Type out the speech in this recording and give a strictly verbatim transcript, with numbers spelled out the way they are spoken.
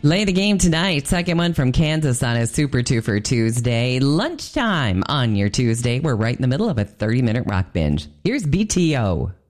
Lay the game tonight. Second one from Kansas on a Super Twofer Tuesday. Lunchtime on your Tuesday. We're right in the middle of a thirty-minute rock binge. Here's B T O.